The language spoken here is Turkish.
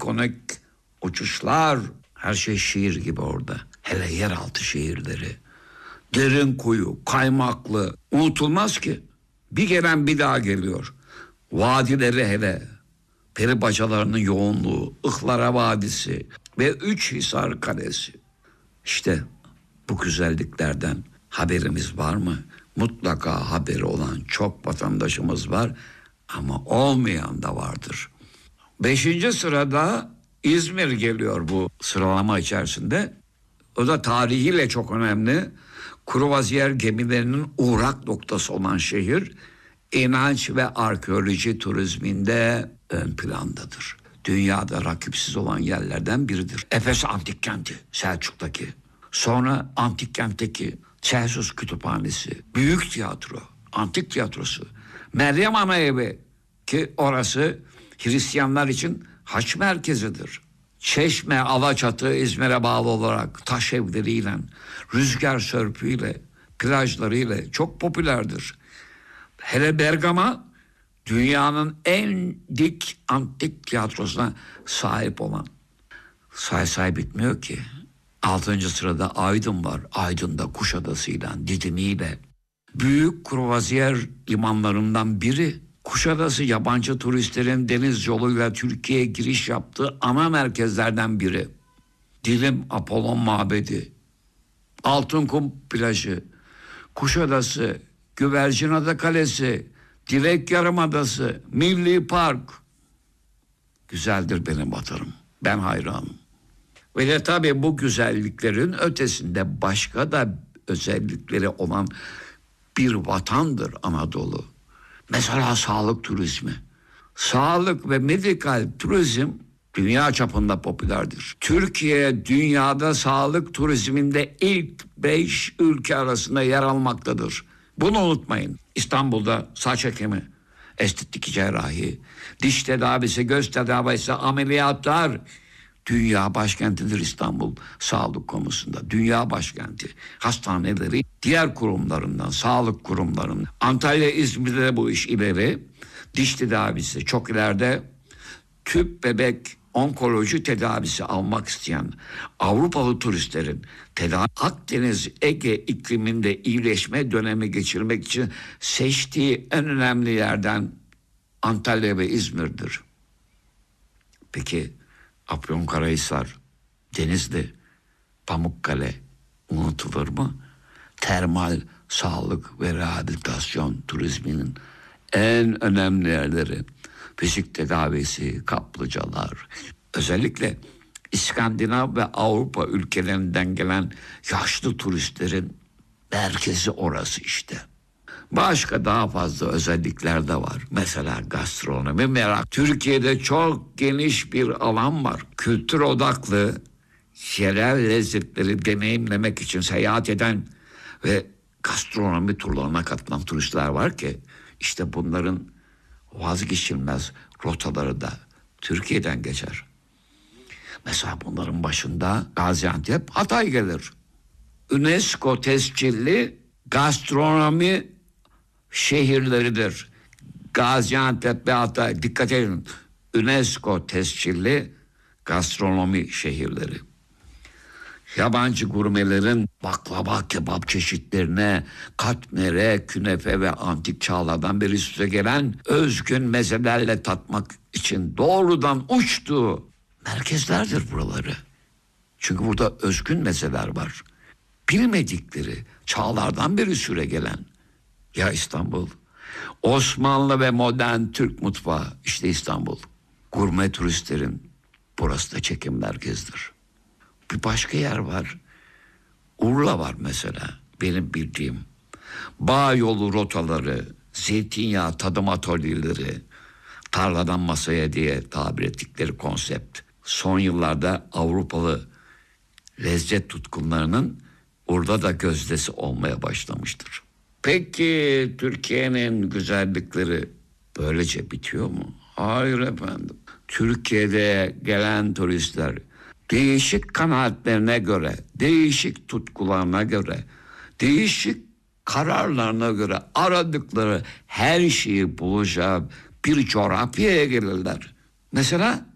ikonik uçuşlar, her şey şiir gibi orada. Hele yeraltı şehirleri. Derin kuyu, kaymaklı, unutulmaz ki. Bir gelen bir daha geliyor. Vadileri hele, peri bacalarının yoğunluğu, Ihlara Vadisi ve Üçhisar Kalesi. İşte bu güzelliklerden haberimiz var mı? Mutlaka haberi olan çok vatandaşımız var ama olmayan da vardır. 5. sırada İzmir geliyor bu sıralama içerisinde. O da tarihiyle çok önemli. Kruvaziyer gemilerinin uğrak noktası olan şehir, inanç ve arkeoloji turizminde ön plandadır. Dünyada rakipsiz olan yerlerden biridir. Efes Antik Kenti, Selçuk'taki. Sonra Antik Kent'teki Celsus Kütüphanesi, Büyük Tiyatro, Antik Tiyatrosu, Meryem Ana Evi ki orası Hristiyanlar için haç merkezidir. Çeşme, Alaçatı İzmir'e bağlı olarak taş evleriyle, rüzgar sörpüyle, plajlarıyla çok popülerdir. Hele Bergama dünyanın en dik antik tiyatrosuna sahip olan. Say bitmiyor ki. 6. sırada Aydın var. Aydın'da Kuşadası'yla, Didim'iyle. Büyük kruvaziyer limanlarından biri. Kuşadası yabancı turistlerin deniz yoluyla Türkiye'ye giriş yaptığı ana merkezlerden biri. Didim Apollon Mabedi, Altınkum Plajı, Kuşadası, Güvercinada Kalesi, Dilek Yarımadası, Milli Park. Güzeldir benim vatanım. Ben hayranım. Ve de tabii bu güzelliklerin ötesinde başka da özellikleri olan bir vatandır Anadolu. Mesela sağlık turizmi. Sağlık ve medikal turizm dünya çapında popülerdir. Türkiye dünyada sağlık turizminde ilk 5 ülke arasında yer almaktadır. Bunu unutmayın. İstanbul'da saç ekimi, estetik cerrahi, diş tedavisi, göz tedavisi, ameliyatlar. Dünya başkentidir İstanbul sağlık konusunda. Dünya başkenti. Hastaneleri diğer kurumlarından, sağlık kurumlarından. Antalya, İzmir'de bu iş ileri. Diş tedavisi çok ileride. Tüp bebek onkoloji tedavisi almak isteyen Avrupalı turistlerin Akdeniz, Ege ikliminde iyileşme dönemi geçirmek için seçtiği en önemli yerden Antalya ve İzmir'dir. Peki Afyonkarahisar, Denizli, Pamukkale unutulur mu? Termal sağlık ve rehabilitasyon turizminin en önemli yerleri. Fizik tedavisi, kaplıcalar. Özellikle İskandinav ve Avrupa ülkelerinden gelen yaşlı turistlerin merkezi orası işte. Başka daha fazla özellikler de var. Mesela gastronomi merak. Türkiye'de çok geniş bir alan var. Kültür odaklı, yerel lezzetleri deneyimlemek için seyahat eden ve gastronomi turlarına katılan turistler var ki işte bunların vazgeçilmez rotaları da Türkiye'den geçer. Mesela bunların başında Gaziantep, Hatay gelir. UNESCO tescilli gastronomi şehirleridir. Gaziantep ve Hatay, dikkat edin. UNESCO tescilli gastronomi şehirleri. Yabancı gurmelerin baklava, kebap çeşitlerine, katmere, künefe ve antik çağlardan beri süre gelen özgün mezelerle tatmak için doğrudan uçtuğu merkezlerdir buraları. Çünkü burada özgün mezeler var. Bilmedikleri çağlardan beri süre gelen. Ya İstanbul, Osmanlı ve modern Türk mutfağı, işte İstanbul. Gurme turistlerin burası da çekim merkezidir. Bir başka yer var. Urla var mesela, benim bildiğim. Bağ yolu rotaları, zeytinyağı tadım atölyeleri, tarladan masaya diye tabir ettikleri konsept. Son yıllarda Avrupalı lezzet tutkunlarının orada da gözdesi olmaya başlamıştır. Peki Türkiye'nin güzellikleri böylece bitiyor mu? Hayır efendim. Türkiye'de gelen turistler değişik kanaatlerine göre, değişik tutkularına göre, değişik kararlarına göre aradıkları her şeyi bulacağı bir coğrafyaya gelirler. Mesela